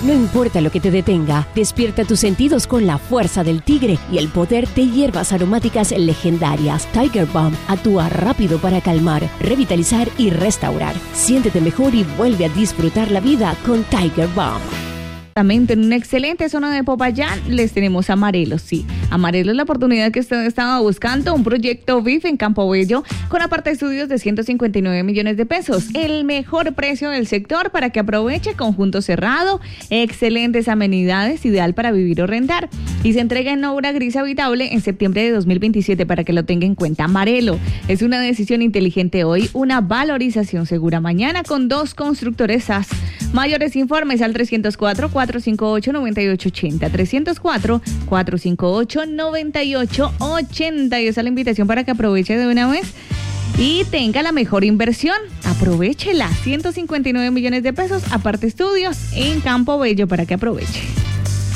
No importa lo que te detenga, despierta tus sentidos con la fuerza del tigre y el poder de hierbas aromáticas legendarias. Tiger Balm actúa rápido para calmar, revitalizar y restaurar. Siéntete mejor y vuelve a disfrutar la vida con Tiger Balm. En una excelente zona de Popayán les tenemos a Amarelos, sí. Amarelos es la oportunidad que usted estaba buscando, un proyecto BIF en Campo Bello con aparte estudios de 159 millones de pesos. El mejor precio del sector para que aproveche, conjunto cerrado, excelentes amenidades, ideal para vivir o rentar. Y se entrega en obra gris habitable en septiembre de 2027 para que lo tenga en cuenta. Amarelo es una decisión inteligente hoy, una valorización segura mañana con 2 constructores SAS. Mayores informes al 304-458-9880. 304-458-9880. Y esa es la invitación para que aproveche de una vez y tenga la mejor inversión. Aprovechela. 159 millones de pesos, aparte estudios en Campo Bello para que aproveche.